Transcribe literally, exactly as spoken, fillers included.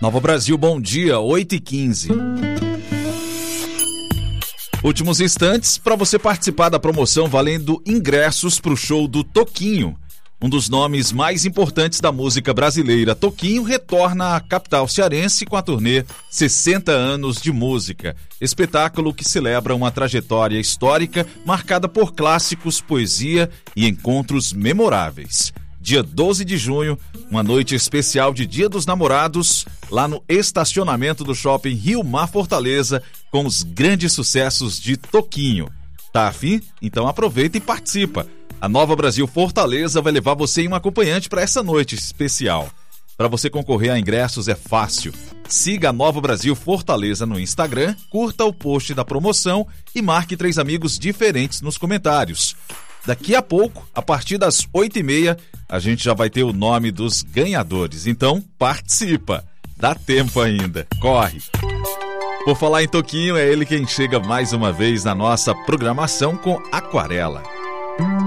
Nova Brasil, bom dia, oito e quinze. Últimos instantes para você participar da promoção valendo ingressos para o show do Toquinho. Um dos nomes mais importantes da música brasileira, Toquinho retorna à capital cearense com a turnê sessenta anos de música, espetáculo que celebra uma trajetória histórica marcada por clássicos, poesia e encontros memoráveis. Dia doze de junho, uma noite especial de Dia dos Namorados, lá no estacionamento do Shopping Rio Mar Fortaleza, com os grandes sucessos de Toquinho. Tá afim? Então aproveita e participa. A Nova Brasil Fortaleza vai levar você e um acompanhante para essa noite especial. Para você concorrer a ingressos é fácil. Siga a Nova Brasil Fortaleza no Instagram, curta o post da promoção e marque três amigos diferentes nos comentários. Daqui a pouco, a partir das oito e meia, a gente já vai ter o nome dos ganhadores. Então, participa. Dá tempo ainda. Corre. Por falar em Toquinho, é ele quem chega mais uma vez na nossa programação com Aquarela.